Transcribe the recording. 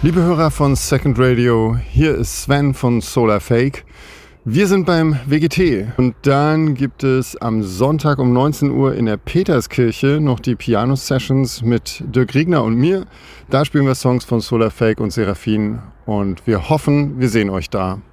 Liebe Hörer von Second Radio, hier ist Sven von Solar Fake. Wir sind beim WGT und dann gibt es am Sonntag um 19 Uhr in der Peterskirche noch die Piano-Sessions mit Dirk Riegner und mir. Da spielen wir Songs von Solar Fake und Seraphin und wir hoffen, wir sehen euch da.